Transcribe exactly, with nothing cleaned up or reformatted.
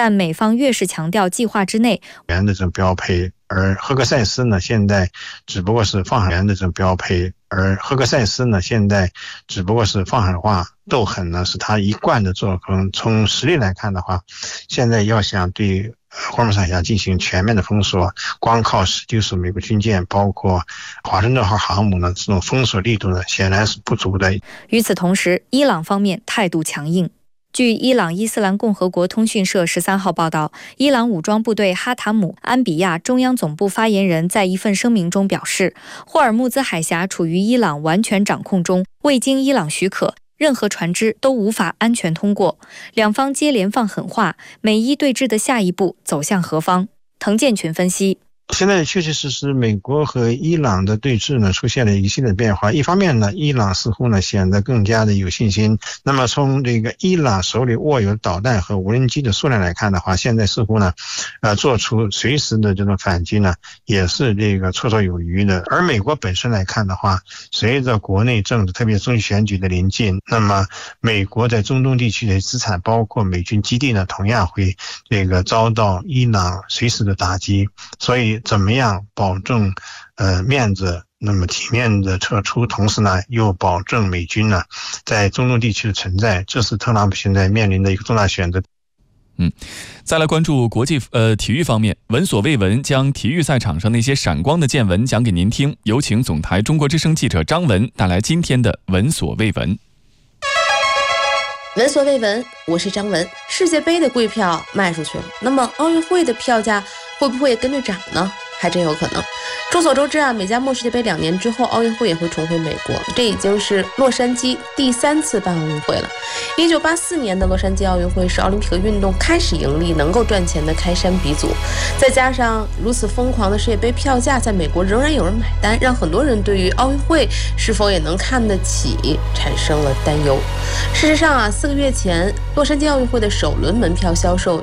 但美方越是强调计划之内的这种标配，而赫克塞斯呢，现在只不过是放海的这种标配，而赫克塞斯呢，现在只不过是放海化，斗狠呢是他一贯的作风。从实力来看的话，现在要想对霍尔木兹海峡进行全面的封锁，光靠十九艘美国军舰，包括华盛顿号航母呢，这种封锁力度呢，显然是不足的。 与此同时，伊朗方面态度强硬。据伊朗伊斯兰共和国通讯社十三号报道，伊朗武装部队哈塔姆安比亚中央总部发言人在一份声明中表示，霍尔木兹海峡处于伊朗完全掌控中，未经伊朗许可，任何船只都无法安全通过。两方接连放狠话，美伊对峙的下一步走向何方？滕建群分析。 现在确确实实美国和伊朗的对峙呢出现了一系列变化。一方面呢，伊朗似乎呢显得更加的有信心。那么从这个伊朗手里握有导弹和无人机的数量来看的话，现在似乎呢呃做出随时的这种反击呢也是这个绰绰有余的。而美国本身来看的话，随着国内政治特别中期选举的临近，那么美国在中东地区的资产包括美军基地呢同样会这个遭到伊朗随时的打击。所以怎么样保证呃面子，那么体面的撤出，同时呢又保证美军呢在中东地区的存在，这是特朗普现在面临的一个重大选择。 嗯，再来关注国际呃体育方面，闻所未闻将体育赛场上那些闪光的见闻讲给您听。有请总台中国之声记者张文带来今天的闻所未闻。 闻所未闻，我是张文。世界杯的贵票卖出去了，那么奥运会的票价会不会也跟着涨呢？还真有可能。众所周知啊，美加墨世界杯两年之后，奥运会也会重回美国，这已经是洛杉矶第三次办奥运会了。一九八四年的洛杉矶奥运会是奥林匹克运动开始盈利、能够赚钱的开山鼻祖，再加上如此疯狂的世界杯票价，在美国仍然有人买单，让很多人对于奥运会是否也能看得起产生了担忧。事实上啊，四个月前，洛杉矶奥运会的首轮门票销售